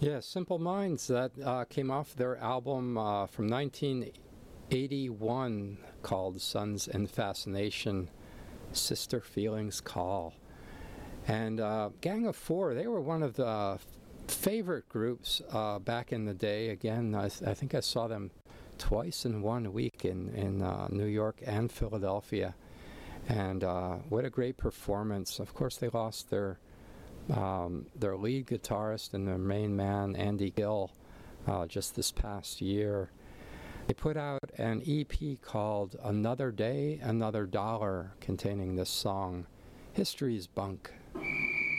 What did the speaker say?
Yeah, Simple Minds, that came off their album from 1981 called Suns and Fascination, Sister Feelings Call. And Gang of Four, they were one of the favorite groups back in the day. Again, I think I saw them twice in 1 week in New York and Philadelphia. And what a great performance. Of course, they lost their lead guitarist and their main man, Andy Gill, just this past year. They put out an EP called Another Day, Another Dollar, containing this song, History's Bunk.